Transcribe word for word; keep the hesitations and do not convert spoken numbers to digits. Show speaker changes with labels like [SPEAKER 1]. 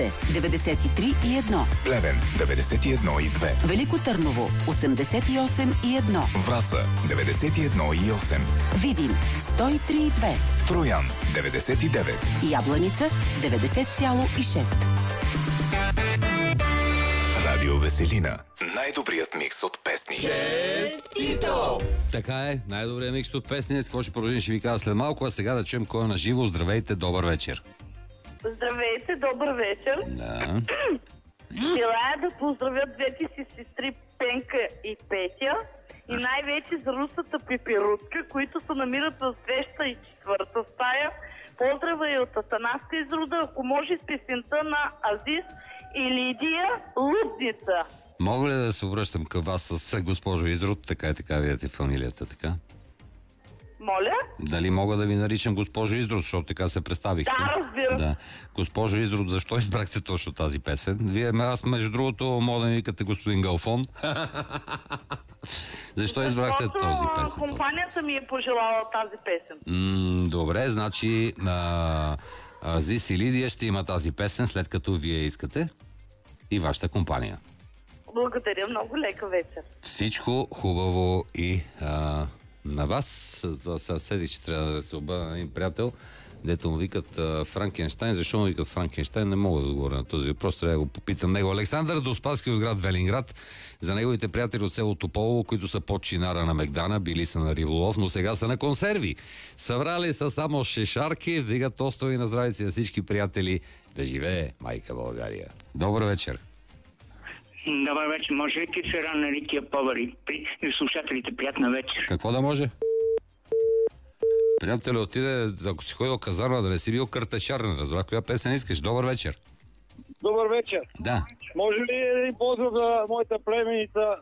[SPEAKER 1] деветдесет и три и едно.
[SPEAKER 2] Плевен деветдесет и едно и две.
[SPEAKER 1] Велико Търново осемдесет и осем и едно.
[SPEAKER 2] Враца деветдесет и едно и осем.
[SPEAKER 1] Видин сто и три и две.
[SPEAKER 2] Троян деветдесет и девет.
[SPEAKER 1] Ябланица деветдесет цяло и шест.
[SPEAKER 2] Радио Веселина. Най-добрият микс от песни.
[SPEAKER 3] Честито!
[SPEAKER 4] Така е, най-добрият микс от песни. С какво ще продължим, ще ви кажа след малко, а сега да чуем кой е на живо. Здравейте, добър вечер.
[SPEAKER 5] Здравейте, добър вечер.
[SPEAKER 4] Да.
[SPEAKER 5] Желая да поздравя двете си сестри Пенка и Петя и най-вече за русата Пепирутка, които се намират в двеста и четвърта стая. Поздрава и от Атанаска Изруда, ако може с песента на Азис и Лидия Лудница.
[SPEAKER 4] Мога ли да се обръщам към вас с госпожо Изрод? Така и така, видите фамилията, така?
[SPEAKER 5] Моля?
[SPEAKER 4] Дали мога да ви наричам госпожо Изрод, защото така се представихте?
[SPEAKER 5] Да, разбира.
[SPEAKER 4] Да. Госпожо Изрод, защо избрахте точно тази песен? Вие, аз между другото, мога да ми викате господин Галфон. Защо избрахте
[SPEAKER 5] Защото
[SPEAKER 4] този песен?
[SPEAKER 5] компанията ми е пожелала тази песен.
[SPEAKER 4] М, добре, значи а, а, Зис и Лидия ще има тази песен, след като вие искате и вашата компания.
[SPEAKER 5] Благодаря, много лека вечер.
[SPEAKER 4] Всичко хубаво и а, на вас. Сега седих, че трябва да се обърна на един приятел, дето му викат а, Франкенщайн. Защо му викат Франкенщайн? Не мога да отговоря на този въпрос. Трябва да го попитам него. Александър Доспаски от град Велинград. За неговите приятели от село Тополово, които са под чинара на Мегдана, били са на риболов, но сега са на консерви. Събрали са само шешарки, вдигат тостови на здравици на всички приятели. Да живее майка България. Добър вечер.
[SPEAKER 6] Добър вечер. Може ли ти се рано Рикия Повари? При слушателите приятна вечер.
[SPEAKER 4] Какво да може? Приятелю, отиде, ако си ходил казарма, да не си бил картечар, не разбрах коя песен искаш. Добър вечер.
[SPEAKER 7] Добър вечер.
[SPEAKER 4] Да.
[SPEAKER 7] Може ли един поздрав за моята племеница